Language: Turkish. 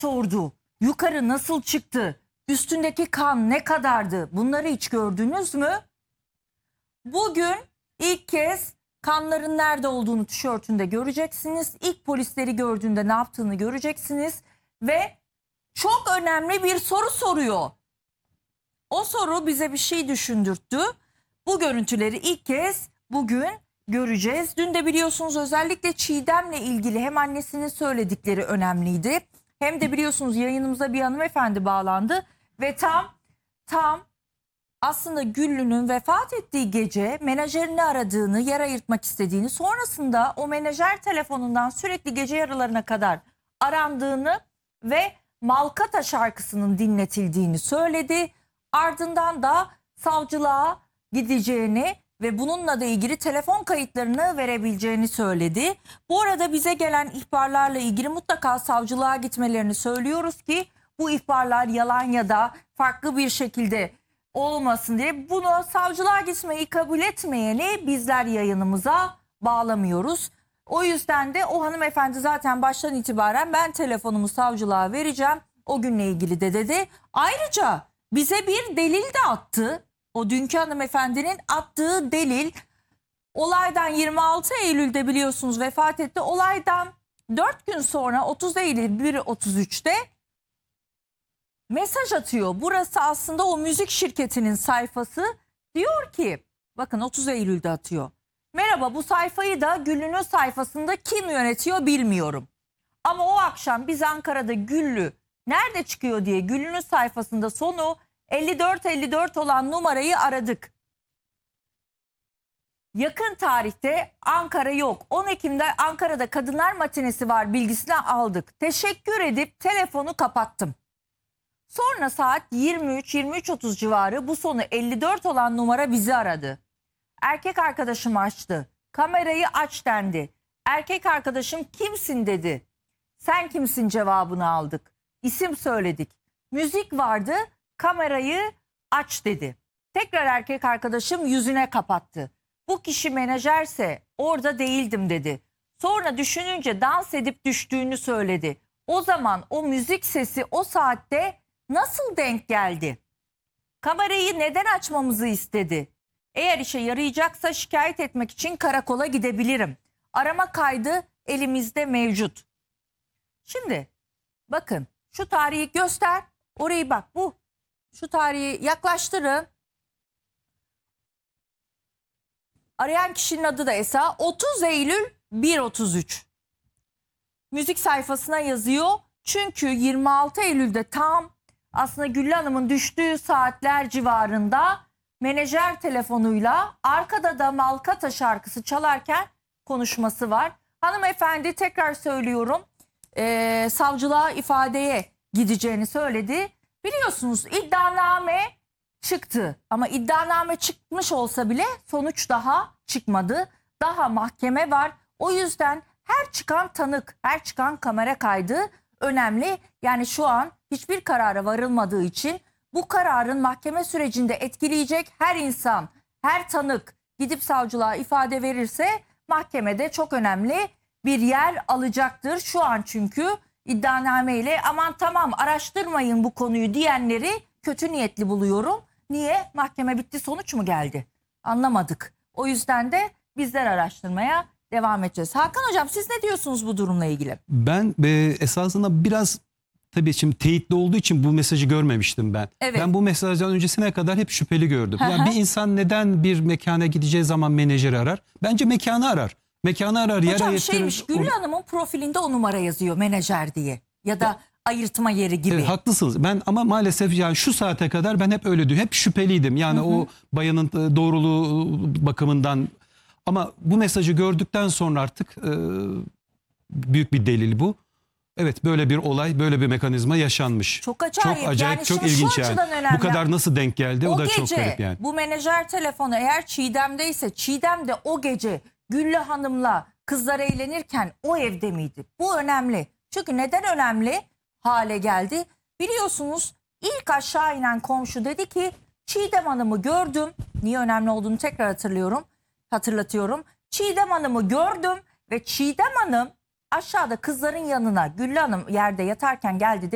sordu. Yukarı nasıl çıktı? Üstündeki kan ne kadardı? Bunları hiç gördünüz mü? Bugün ilk kez kanların nerede olduğunu tişörtünde göreceksiniz. İlk polisleri gördüğünde ne yaptığını göreceksiniz. Ve çok önemli bir soru soruyor. O soru bize bir şey düşündürttü. Bu görüntüleri ilk kez bugün göreceğiz. Dün de biliyorsunuz özellikle Çiğdem'le ilgili hem annesinin söyledikleri önemliydi. Hem de biliyorsunuz yayınımıza bir hanımefendi bağlandı. Ve tam aslında Güllü'nün vefat ettiği gece menajerini aradığını, yer ayırtmak istediğini, sonrasında o menajer telefonundan sürekli gece yarılarına kadar arandığını ve Malkata şarkısının dinletildiğini söyledi. Ardından da savcılığa gideceğini ve bununla da ilgili telefon kayıtlarını verebileceğini söyledi. Bu arada bize gelen ihbarlarla ilgili mutlaka savcılığa gitmelerini söylüyoruz ki bu ihbarlar yalan ya da farklı bir şekilde olmasın diye. Bunu savcılığa gitmeyi kabul etmeyeni bizler yayınımıza bağlamıyoruz. O yüzden de o hanımefendi zaten baştan itibaren ben telefonumu savcılığa vereceğim o günle ilgili de dedi. Ayrıca bize bir delil de attı. O dünkü hanımefendinin attığı delil, olaydan 26 Eylül'de biliyorsunuz vefat etti. Olaydan 4 gün sonra 30 Eylül 1.33'te mesaj atıyor. Burası aslında o müzik şirketinin sayfası. Diyor ki bakın 30 Eylül'de atıyor. Merhaba, bu sayfayı da Güllü'nün sayfasında kim yönetiyor bilmiyorum. Ama o akşam biz Ankara'da Güllü nerede çıkıyor diye Güllü'nün sayfasında sonu 54-54 olan numarayı aradık. Yakın tarihte Ankara yok. 10 Ekim'de Ankara'da kadınlar matinesi var bilgisini aldık. Teşekkür edip telefonu kapattım. Sonra saat 23-23.30 civarı bu sonu 54 olan numara bizi aradı. Erkek arkadaşım açtı. Kamerayı aç dendi. Erkek arkadaşım kimsin dedi. Sen kimsin cevabını aldık. İsim söyledik. Müzik vardı, kamerayı aç dedi. Tekrar erkek arkadaşım yüzüne kapattı. Bu kişi menajerse orada değildim dedi. Sonra düşününce dans edip düştüğünü söyledi. O zaman o müzik sesi o saatte nasıl denk geldi? Kamerayı neden açmamızı istedi? Eğer işe yarayacaksa şikayet etmek için karakola gidebilirim. Arama kaydı elimizde mevcut. Şimdi bakın şu tarihi göster. Orayı bak bu. Şu tarihi yaklaştırın. Arayan kişinin adı da Esa. 30 Eylül 1.33. Müzik sayfasına yazıyor. Çünkü 26 Eylül'de tam aslında Güllü Hanım'ın düştüğü saatler civarında menajer telefonuyla arkada da Malkata şarkısı çalarken konuşması var. Hanımefendi tekrar söylüyorum savcılığa ifadeye gideceğini söyledi. Biliyorsunuz iddianame çıktı ama iddianame çıkmış olsa bile sonuç daha çıkmadı. Daha mahkeme var. O yüzden her çıkan tanık, her çıkan kamera kaydı önemli. Yani şu an hiçbir karara varılmadığı için bu kararın mahkeme sürecinde etkileyecek her insan, her tanık gidip savcılığa ifade verirse mahkemede çok önemli bir yer alacaktır. Şu an çünkü iddianameyle aman tamam araştırmayın bu konuyu diyenleri kötü niyetli buluyorum. Niye? Mahkeme bitti, sonuç mu geldi? Anlamadık. O yüzden de bizler araştırmaya devam edeceğiz. Hakan Hocam siz ne diyorsunuz bu durumla ilgili? Ben esasında biraz tabii şimdi teyitli olduğu için bu mesajı görmemiştim ben. Evet. Ben bu mesajdan öncesine kadar hep şüpheli gördüm. Yani bir insan neden bir mekana gideceği zaman menajeri arar? Bence mekanı arar. Mekanı arar, yer Hocam ayırtır. şeymiş, Güllü Hanım'ın profilinde o numara yazıyor menajer diye ya da ayırtma yeri gibi. Evet, haklısınız. Ben ama maalesef yani şu saate kadar ben hep öyle diyorum. Hep şüpheliydim. Yani o bayanın doğruluğu bakımından. Ama bu mesajı gördükten sonra artık büyük bir delil bu. Evet, böyle bir olay, böyle bir mekanizma yaşanmış. Çok acayip. Çok acayip, Yani çok şimdi ilginç şu yani. açıdan önemli. Bu kadar nasıl denk geldi o da gece, çok garip yani. bu menajer telefonu eğer Çiğdem'deyse Çiğdem de o gece Güllü Hanım'la kızlar eğlenirken o evde miydi? Bu önemli. Çünkü neden önemli hale geldi? Biliyorsunuz ilk aşağı inen komşu dedi ki Çiğdem Hanım'ı gördüm. Niye önemli olduğunu tekrar hatırlatıyorum. Çiğdem Hanım'ı gördüm ve Çiğdem Hanım aşağıda kızların yanına Güllü Hanım yerde yatarken geldi dedi.